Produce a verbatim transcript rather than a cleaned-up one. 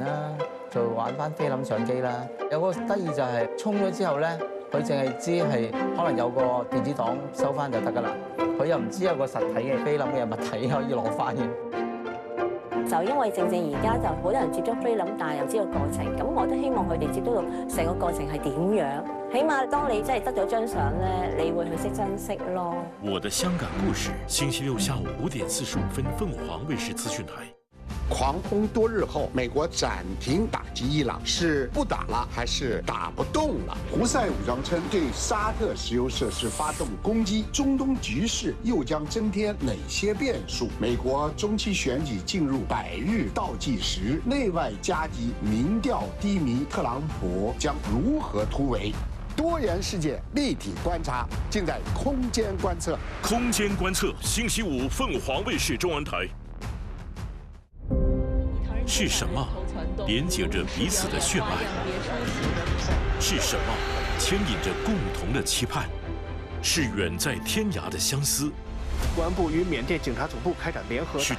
啦，就玩翻菲林相機啦。有個得意就係沖咗之後咧，佢淨係知係可能有個電子檔收翻就得㗎啦，佢又唔知有個實體嘅菲林嘅物體可以攞翻嘅。 就因為正正而家就好多人接觸菲林，但係又知道過程，咁我都希望佢哋接觸到成個過程係點樣。起碼當你真係得咗張相咧，你會去識珍惜咯。 我的香港故事，星期六下午五點四十五分，鳳凰衛視資訊台。 狂轟多日後，美國暫停打擊伊朗，是不打了還是打不動了？胡塞武裝稱對沙特石油設施發動攻擊，中東局勢又將增添哪些變數？美國中期選舉進入百日倒計時，內外夾擊，民調低迷，特朗普將如何突圍？多元世界立體觀察，盡在空間觀測。 空間觀測，星期五鳳凰衛視中文台。是什麼連接着彼此的血脈？是什麼牽引着共同的期盼？是遠在天涯的相思。 公安部與緬甸警察總部開展聯合。 是